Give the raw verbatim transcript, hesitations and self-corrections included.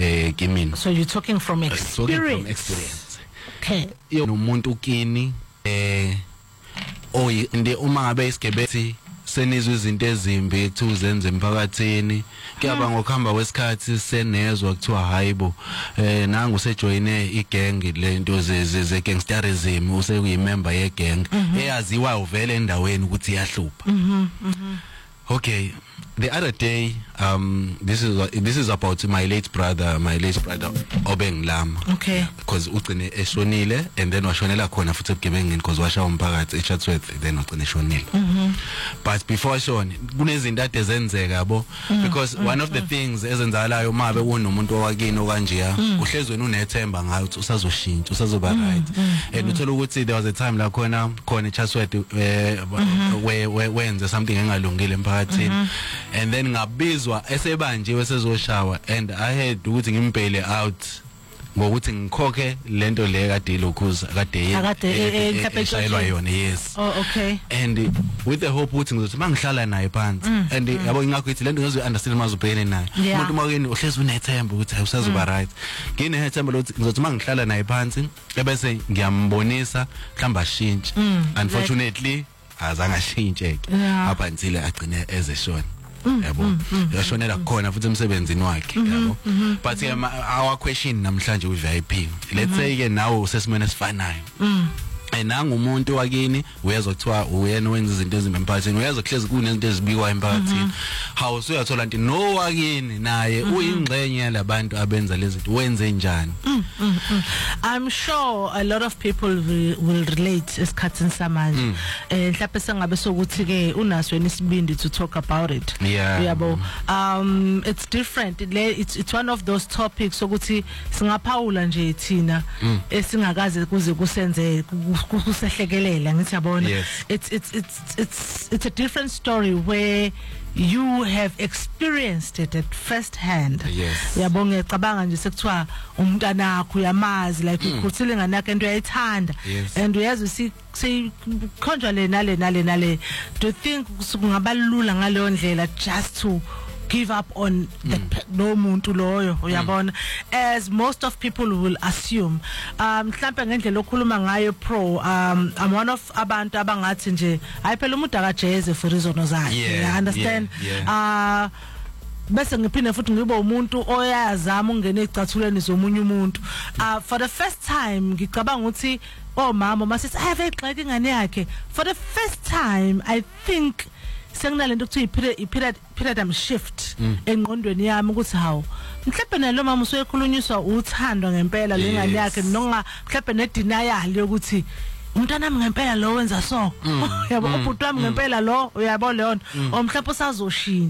eh kimina. So you're talking from experience. Uh, talking from experience. Okay. Yo nomuntu kini eh oyi inde uma ngabe isigebethi senizwe izinto ezimbi ethuzenze emphakathini kuyaba ngokuhamba kwesikhathi senezwa kuthiwa hayibo eh nangu sejoyine igang lento ze ze gangsterism useyimember ye gang eyaziwa uvele endaweni ukuthi iyahlupha. Mhm mhm. Okay, the other day, um, this is this is about my late brother, my late brother Obeng Lam. Okay. Because ugcine eshonile and then washonela khona futhi ebugebengini because washa umphakathi eChatsworth then ugcine eshonile. Mhm. But before shone kunezinto ade zenzeka yabo because one of the things ezenzalayo mabe unomuntu owakini okanjeya uhlezwe unethemba ngayo ukuthi usazoshintsha usazoba right. And uthola ukuthi there was a time la khona khona eChatsworth where wenze something engalungile emphakathini. And then ngabizwa esebanjiwe sezoshawa and I had ukuthi ngimbhele out ngokuthi ngikhokhe lento le kade lokhuza kade eshayelwa yona. Yes. Oh okay. And with the hope ukuthi ngizothi mangihlala naye phansi and yabo ngakho ithi lento ngizo understand mazobhekene naye umuntu makeni uhlezi unethemba ukuthi usazoba right ngine nethemba lokuthi ngizothi mangihlala naye phansi ebese ngiyambonisa mhlamba ashintshe. Unfortunately azange ashintsheke up until agcine ezeshona. Yabo yashonela khona futhi emsebenzini wakhe yabo. But our question namhlanje u V I P, let's say ke nawe usesimene esifanayo nangu umuntu wakini uyezwa kuthiwa uyena wenza izinto ezimbi emphakathini uyezwa kuhlezi kunezinto ezibikwa emphakathini how usuyathola nti no wakini naye uyingxenye yalabantu abenza lezi zinto wenze njani. I'm sure a lot of people will, will relate esikhathini samanje eh mhlawumbe sengabe sokuthi ke unaso isibindi to talk about it. Yabo um it's different it's it's one of those topics sokuthi singaphawula nje thina esingakaze kuze kusenze kusehlekelela ngithi yabona. It's it's it's it's it's a different story where you have experienced it at first hand. Yes. Yabo ngiyacabanga nje sekuthiwa umntanakho uyamazi like ukhuthile nganakho into uyayithanda and uyezwe si sikhonjwa le nale nale nale. Do you think kungabalula ngaleyo ndlela just to give up on the no muntu loyo uyabona as most of people will assume um mhlambe ngendlela okhuluma ngayo pro um I'm one of abantu abangathi nje hayi phela umuntu akajeze for reason zakhe. You understand? uh bese ngiphinde futhi ngibe umuntu oyazama ungena ecathulweni zomunye umuntu. uh for the first time ngicabanga ukuthi oh mama masithi ave exxeke ingane yakhe for the first time I think senginalento kuthiwa i paradigm shift engqondweni yami ukuthi hawo mhlawumbe nalo mama usekhulunyiswa uthando ngempela lengane yakhe noma mhlawumbe ne denial yokuthi umntana wami ngempela lo wenza so yabo ubhuti wami ngempela lo uyabo leyo o mhlawumbe usazoshintsha.